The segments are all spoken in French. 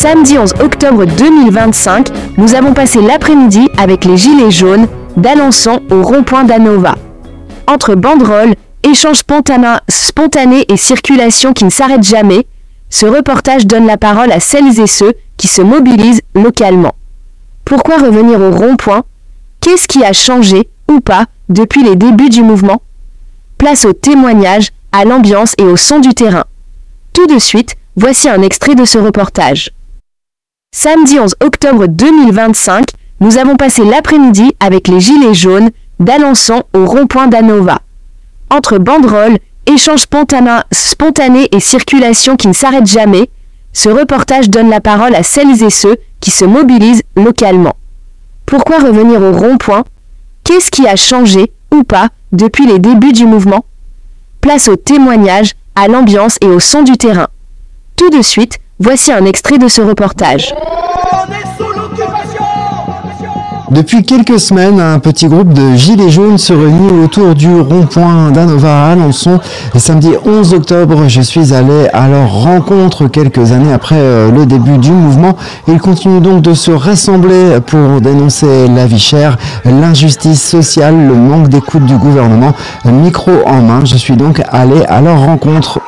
Samedi 11 octobre 2025, nous avons passé l'après-midi avec les Gilets jaunes d'Alençon au rond-point d'Anova. Entre banderoles, échanges spontanés et circulation qui ne s'arrête jamais, ce reportage donne la parole à celles et ceux qui se mobilisent localement. Pourquoi revenir au rond-point? Qu'est-ce qui a changé, ou pas, depuis les débuts du mouvement? Place au témoignage, à l'ambiance et au son du terrain. Tout de suite, voici un extrait de ce reportage. Samedi 11 octobre 2025, nous avons passé l'après-midi avec les Gilets jaunes d'Alençon au rond-point d'Anova. Entre banderoles, échanges spontanés et circulation qui ne s'arrête jamais, ce reportage donne la parole à celles et ceux qui se mobilisent localement. Pourquoi revenir au rond-point? Qu'est-ce qui a changé, ou pas, depuis les débuts du mouvement? Place au témoignage, à l'ambiance et au son du terrain. Tout de suite, voici un extrait de ce reportage. Depuis quelques semaines, un petit groupe de Gilets jaunes se réunit autour du rond-point d'Anova à Alençon. Le samedi 11 octobre, je suis allé à leur rencontre quelques années après le début du mouvement. Ils continuent donc de se rassembler pour dénoncer la vie chère, l'injustice sociale, le manque d'écoute du gouvernement. Micro en main, je suis donc allé à leur rencontre.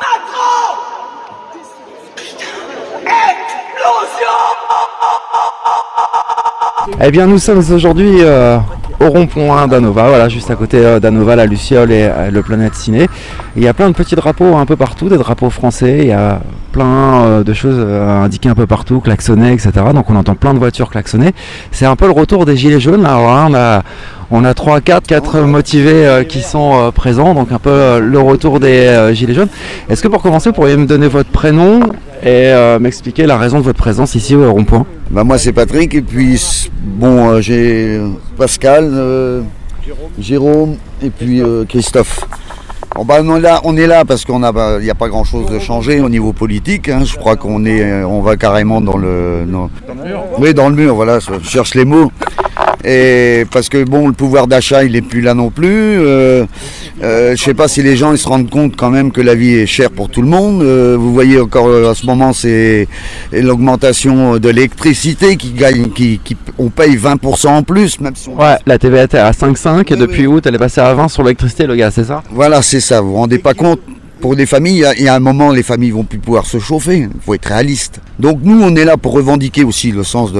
Eh bien, nous sommes aujourd'hui au rond-point d'Anova, voilà, juste à côté d'Anova, la Luciole et le Planète Ciné. Il y a plein de petits drapeaux un peu partout, des drapeaux français, il y a plein de choses indiquées un peu partout, klaxonnées, etc. Donc on entend plein de voitures klaxonner. C'est un peu le retour des Gilets jaunes. Alors là, on a 4 motivés qui sont présents, donc un peu le retour des Gilets jaunes. Est-ce que pour commencer, vous pourriez me donner votre prénom et m'expliquer la raison de votre présence ici au rond-point? Moi c'est Patrick et puis j'ai Pascal, Jérôme et puis Christophe. On est là parce qu'il n'y a pas grand chose de changé au niveau politique. Hein. Je crois on va carrément dans le mur, voilà, je cherche les mots. Et parce que le pouvoir d'achat il n'est plus là non plus. Je sais pas si les gens ils se rendent compte quand même que la vie est chère pour tout le monde. Vous voyez encore à ce moment c'est l'augmentation de l'électricité on paye 20% en plus. Même si la TVA était à 5,5 et depuis août elle est passée à 20 sur l'électricité et le gaz, c'est ça? Voilà, c'est ça. Vous vous rendez pas compte? Pour des familles, il y a un moment, les familles vont plus pouvoir se chauffer. Il faut être réaliste. Donc nous, on est là pour revendiquer aussi le sens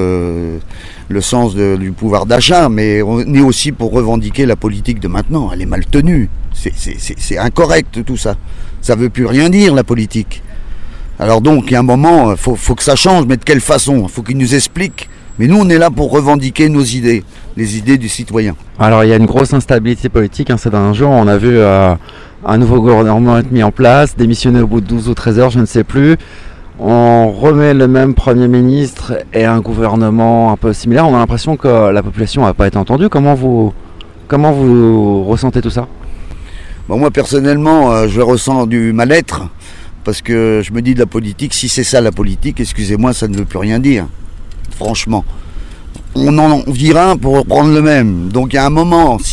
du pouvoir d'achat, mais on est aussi pour revendiquer la politique de maintenant. Elle est mal tenue. C'est incorrect tout ça. Ça veut plus rien dire la politique. Alors donc, il y a un moment, faut que ça change, mais de quelle façon? Il faut qu'ils nous expliquent. Mais nous, on est là pour revendiquer nos idées, les idées du citoyen. Alors, il y a une grosse instabilité politique. Ces derniers jours, on a vu un nouveau gouvernement être mis en place, démissionner au bout de 12 ou 13 heures, je ne sais plus. On remet le même Premier ministre et un gouvernement un peu similaire. On a l'impression que la population n'a pas été entendue. Comment vous ressentez tout ça? Moi, personnellement, je ressens du mal-être. Parce que je me dis de la politique, si c'est ça la politique, excusez-moi, ça ne veut plus rien dire. Franchement, on en vire un pour reprendre le même. Donc il y a un moment,